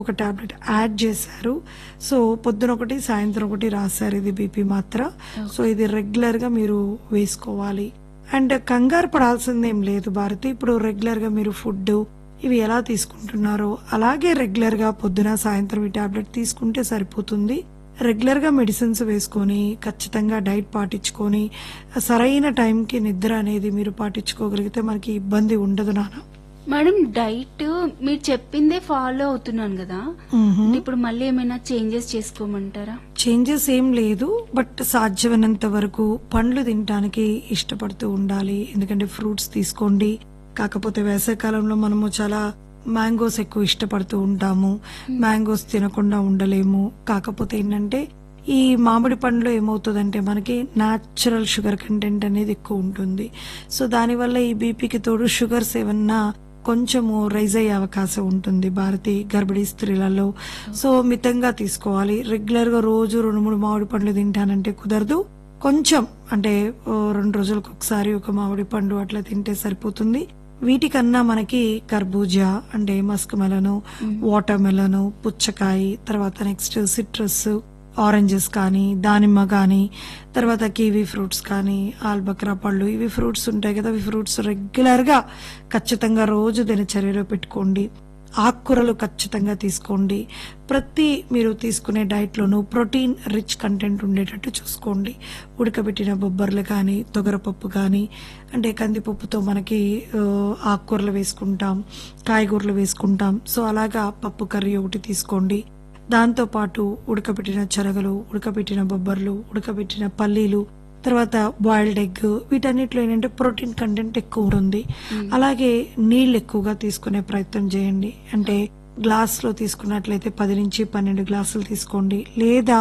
ఒక tablet add చేశారు. So పొద్దున ఒకటి సాయంత్రం ఒకటి రాశారు. ఇది బీపీ మాత్ర. సో ఇది రెగ్యులర్ గా మీరు వేసుకోవాలి. అండ్ కంగారు పడాల్సింది ఏం లేదు భారతి. ఇప్పుడు రెగ్యులర్ గా మీరు ఫుడ్ ఇవి ఎలా తీసుకుంటున్నారో అలాగే రెగ్యులర్ గా పొద్దున సాయంత్రం ఈ టాబ్లెట్ తీసుకుంటే సరిపోతుంది. రెగ్యులర్ గా మెడిసిన్స్ వేసుకొని ఖచ్చితంగా డైట్ పాటించుకొని సరైన టైంకి నిద్ర అనేది మీరు పాటించుకోగలిగితే మనకి ఇబ్బంది ఉండదు నాన్న. మేడం డైట్ మీరు చెప్పిందే ఫాలో అవుతున్నాను కదా, ఇప్పుడు మళ్ళీ ఏమైనా చేంజెస్ చేసుకోమంటారా? చేంజెస్ ఏం లేదు, బట్ సాధ్యమైనంత వరకు పండ్లు తినడానికి ఇష్టపడుతూ ఉండాలి. ఎందుకంటే ఫ్రూట్స్ తీసుకోండి. కాకపోతే వేసవికాలంలో మనము చాలా మ్యాంగోస్ ఎక్కువ ఇష్టపడుతూ ఉంటాము. మ్యాంగోస్ తినకుండా ఉండలేము. కాకపోతే ఏంటంటే ఈ మామిడి పండ్లో ఏమవుతుందంటే మనకి న్యాచురల్ షుగర్ కంటెంట్ అనేది ఎక్కువ ఉంటుంది. సో దానివల్ల ఈ బీపీకి తోడు షుగర్స్ ఏమన్నా కొంచెము రైజ్ అయ్యే అవకాశం ఉంటుంది భారతి గర్భిణీ స్త్రీలలో. సో మితంగా తీసుకోవాలి. రెగ్యులర్ గా రోజు 2-3 మామిడి పండ్లు తింటానంటే కుదరదు. కొంచెం అంటే 2 రోజులకు ఒకసారి ఒక మామిడి పండు అట్లా తింటే సరిపోతుంది. వీటికన్నా మనకి కర్బూజా అంటే మస్క్ మెలను, వాటర్ మెలను, పుచ్చకాయ, తర్వాత నెక్స్ట్ సిట్రస్, ఆరెంజెస్ కానీ, దానిమ్మ కానీ, తర్వాత కివీ ఫ్రూట్స్ కానీ, ఆల్బక్రా పళ్ళు, ఇవి ఫ్రూట్స్ ఉంటాయి కదా. ఇవి ఫ్రూట్స్ రెగ్యులర్ గా ఖచ్చితంగా రోజు దినచర్యలో పెట్టుకోండి. ఆకుకూరలు ఖచ్చితంగా తీసుకోండి. ప్రతి మీరు తీసుకునే డైట్ లోనూ ప్రోటీన్ రిచ్ కంటెంట్ ఉండేటట్టు చూసుకోండి. ఉడకబెట్టిన బొబ్బర్లు కానీ, తొగరపప్పు కానీ, అంటే కందిపప్పుతో మనకి ఆకుకూరలు వేసుకుంటాం, కాయగూరలు వేసుకుంటాం. సో అలాగా పప్పు కర్రీ ఒకటి తీసుకోండి. దాంతో పాటు ఉడకబెట్టిన శనగలు, ఉడకబెట్టిన బొబ్బర్లు, ఉడకబెట్టిన పల్లీలు, తర్వాత బాయిల్డ్ ఎగ్, వీటన్నిటిలో ఏంటంటే ప్రోటీన్ కంటెంట్ ఎక్కువ ఉంటుంది. అలాగే నీళ్లు ఎక్కువగా తీసుకునే ప్రయత్నం చేయండి. అంటే గ్లాస్ లో తీసుకున్నట్లయితే 10 నుంచి 12 గ్లాసులు తీసుకోండి. లేదా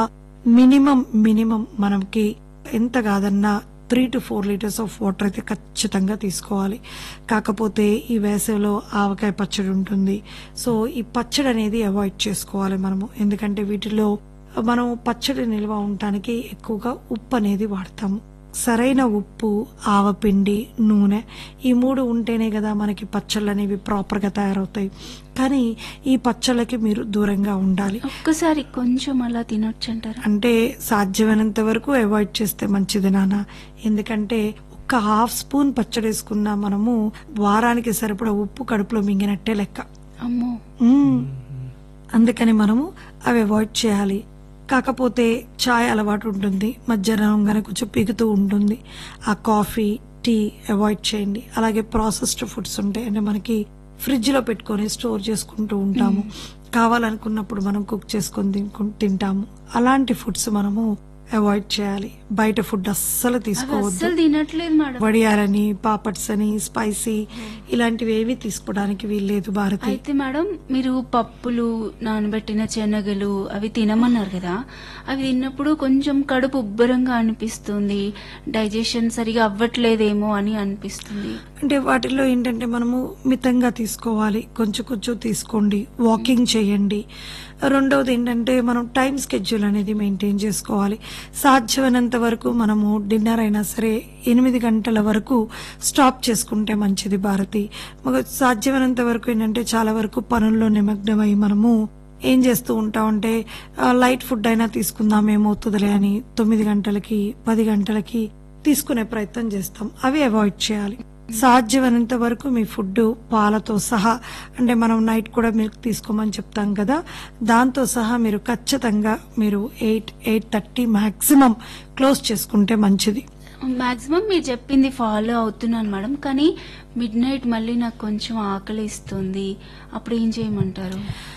మినిమం మనకి ఎంత కాదన్నా 3 to 4 లీటర్స్ ఆఫ్ వాటర్ అయితే ఖచ్చితంగా తీసుకోవాలి. కాకపోతే ఈ వేసవిలో ఆవకాయ పచ్చడి ఉంటుంది. సో ఈ పచ్చడి అనేది అవాయిడ్ చేసుకోవాలి మనము. ఎందుకంటే వీటిలో మనం పచ్చడి నిల్వ ఉండటానికి ఎక్కువగా ఉప్పు అనేది వాడతాము. సరైన ఉప్పు, ఆవపిండి, నూనె, ఈ 3 ఉంటేనే కదా మనకి పచ్చళ్ళు అనేవి ప్రాపర్ గా తయారవుతాయి. కానీ ఈ పచ్చళ్ళకి మీరు దూరంగా ఉండాలి. ఒక్కసారి కొంచెం అలా తినొచ్చంటారా? అంటే సాధ్యమైనంత వరకు అవాయిడ్ చేస్తే మంచిది నాన్న. ఎందుకంటే ఒక్క హాఫ్ స్పూన్ పచ్చడి వేసుకున్నా మనము వారానికి సరిపడా ఉప్పు కడుపులో మింగినట్టే లెక్క. అమ్మో. అందుకని మనము అవి అవాయిడ్ చేయాలి. కాకపోతే చాయ్ అలవాటు ఉంటుంది, మధ్యాహ్నం గానే కొంచెం పీకుతూ ఉంటుంది. ఆ కాఫీ, టీ అవాయిడ్ చేయండి. అలాగే ప్రాసెస్డ్ ఫుడ్స్ ఉంటాయి, అంటే మనకి ఫ్రిడ్జ్ లో పెట్టుకొని స్టోర్ చేసుకుంటూ ఉంటాము. కావాలనుకున్నప్పుడు మనం కుక్ చేసుకొని తింటాము. అలాంటి ఫుడ్స్ మనము అవాయిడ్ చేయాలి. బయట ఫుడ్ అస్సలు తీసుకోవద్దు. తినట్లేదు మేడం. వడియాలని, పాపడ్స్ అని, స్పైసీ ఇలాంటివి ఏవి తీసుకోవడానికి వీల్లేదు భారతి. అయితే మేడం మీరు పప్పులు, నానబెట్టిన శనగలు అవి తినమన్నారు కదా, అవి తిన్నప్పుడు కొంచెం కడుపు ఉబ్బరంగా అనిపిస్తుంది, డైజెషన్ సరిగా అవ్వట్లేదేమో అని అనిపిస్తుంది. అంటే వాటిల్లో ఏంటంటే మనము మితంగా తీసుకోవాలి. కొంచెం తీసుకోండి. వాకింగ్ చేయండి. రెండవది ఏంటంటే మనం టైం స్కెడ్యూల్ అనేది మెయింటైన్ చేసుకోవాలి. సాధ్యమైనంత వరకు మనము డిన్నర్ అయినా సరే 8 గంటల వరకు స్టాప్ చేసుకుంటే మంచిది భారతి. సాధ్యమైనంత వరకు ఏంటంటే చాలా వరకు పనుల్లో నిమగ్నమై మనము ఏం చేస్తూ ఉంటామంటే లైట్ ఫుడ్ అయినా తీసుకుందాం ఏమవుతుందిలే అని 9 గంటలకి 10 గంటలకి తీసుకునే ప్రయత్నం చేస్తాం. అవి అవాయిడ్ చేయాలి. సాధ్యమైనంత వరకు మీ ఫుడ్ పాలతో సహా, అంటే మనం నైట్ కూడా మిల్క్ తీసుకోమని చెప్తాం కదా, దాంతో సహా మీరు ఖచ్చితంగా మీరు 8-8:30 మాక్సిమం క్లోజ్ చేసుకుంటే మంచిది. మాక్సిమం మీరు చెప్పింది ఫాలో అవుతున్నాను మేడం, కానీ మిడ్ నైట్ మళ్ళీ నాకు కొంచెం ఆకలి ఇస్తుంది, అప్పుడు ఏం చేయమంటారు?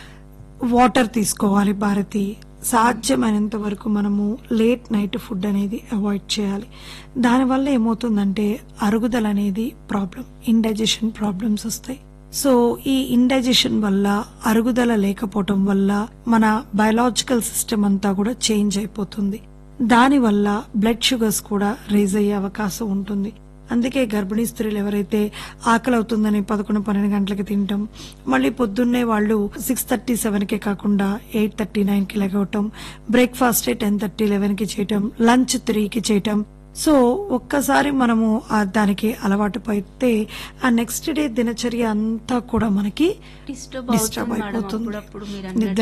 వాటర్ తీసుకోవాలి భారతి. సాధ్యమైనంత వరకు మనము లేట్ నైట్ ఫుడ్ అనేది అవాయిడ్ చేయాలి. దానివల్ల ఏమవుతుందంటే అరుగుదల అనేది ప్రాబ్లం, ఇండైజెషన్ ప్రాబ్లమ్స్ వస్తాయి. సో ఈ ఇండైజెషన్ వల్ల, అరుగుదల లేకపోవటం వల్ల మన బయలాజికల్ సిస్టమ్ అంతా కూడా చేంజ్ అయిపోతుంది. దానివల్ల బ్లడ్ షుగర్స్ కూడా రేజ్ అయ్యే అవకాశం ఉంటుంది. అందుకే గర్భిణీ స్త్రీలు ఎవరైతే ఆకలి అవుతుందని 11-12 గంటలకి తింటాం, మళ్ళీ పొద్దున్నే వాళ్ళు 6:30-7కే కాకుండా 8:30-9కి లెగవటం, బ్రేక్ఫాస్ట్ 10:30-11కి చేయటం, లంచ్ 3కి చేయటం, సో ఒక్కసారి మనము దానికి అలవాటు పడితే ఆ నెక్స్ట్ డే దినచర్య అంతా కూడా మనకి డిస్టర్బ్ డిస్టర్బ్ అవుతుంది మేడం అయిపోతుంది. అప్పుడప్పుడు మీరు అన్నట్టు.